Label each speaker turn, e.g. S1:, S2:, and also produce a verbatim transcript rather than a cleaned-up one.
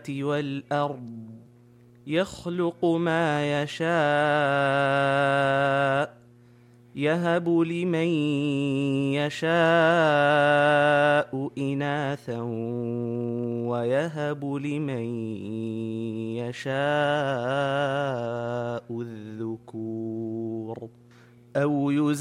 S1: والأرض يخلق ما يشاء يهب لمن يشاء إناثا ويهب لمن يشاء الذكور أو يزوجهم